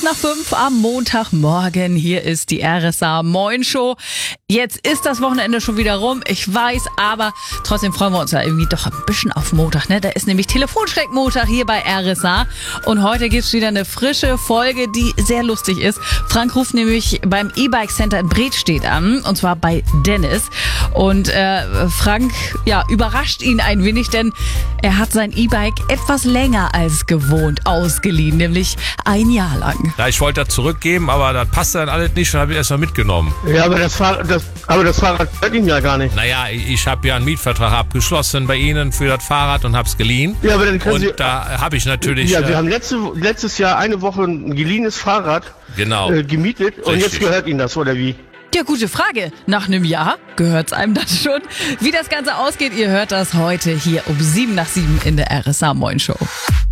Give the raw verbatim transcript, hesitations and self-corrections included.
nach fünf am Montagmorgen. Hier ist die R S A Moin Show. Jetzt ist das Wochenende schon wieder rum. Ich weiß, aber trotzdem freuen wir uns ja irgendwie doch ein bisschen auf Montag, ne? Da ist nämlich Telefonschreck-Montag hier bei R S A. Und heute gibt's wieder eine frische Folge, die sehr lustig ist. Frank ruft nämlich beim E-Bike Center in Bredstedt an. Und zwar bei Dennis. Und äh, Frank, ja, überrascht ihn ein wenig, denn er hat sein E-Bike etwas länger als gewohnt ausgeliehen, nämlich ein Jahr lang. Ja, ich wollte das zurückgeben, aber das passte dann alles nicht und habe ich erstmal mitgenommen. Ja, aber das, Fahr- das, aber das Fahrrad gehört Ihnen ja gar nicht. Naja, ich, ich habe ja einen Mietvertrag abgeschlossen bei Ihnen für das Fahrrad und habe es geliehen. Ja, aber dann können und Sie... da habe ich natürlich... Ja, wir äh, haben letzte, letztes Jahr eine Woche ein geliehenes Fahrrad Genau. äh, gemietet und Richtig. jetzt gehört Ihnen das, oder wie? Ja, gute Frage. Nach einem Jahr gehört's einem dann schon. Wie das Ganze ausgeht, ihr hört das heute hier um sieben nach sieben in der R S A Moin Show.